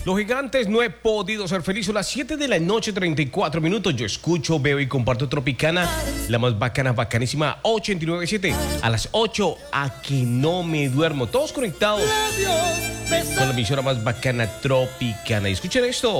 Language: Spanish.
Los gigantes no he podido ser feliz. Son las 7 de la noche, 34 minutos. Yo escucho, veo y comparto Tropicana, la más bacana, bacanísima, 89.7. A las 8, a que no me duermo. Todos conectados con la emisora más bacana, Tropicana. Y escuchen esto.